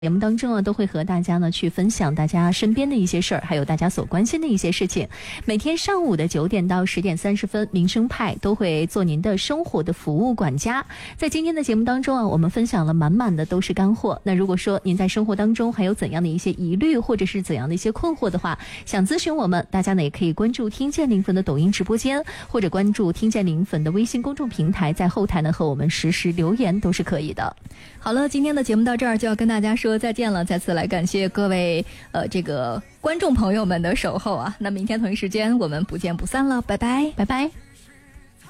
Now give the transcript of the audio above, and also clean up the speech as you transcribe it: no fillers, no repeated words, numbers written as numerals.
节目当中都会和大家去分享大家身边的一些事儿，还有大家所关心的一些事情。每天上午的9点到10点30分，民生派都会做您的生活的服务管家。在今天的节目当中我们分享了满满的都是干货。那如果说您在生活当中还有怎样的一些疑虑，或者是怎样的一些困惑的话，想咨询我们，大家呢也可以关注听见灵魂的抖音直播间，或者关注听见灵魂的微信公众平台，在后台呢和我们实时留言都是可以的。 好了，今天的节目到这儿就要跟大家说再见了，再次来感谢各位这个观众朋友们的守候啊。那明天同一时间我们不见不散了，拜拜， 拜拜。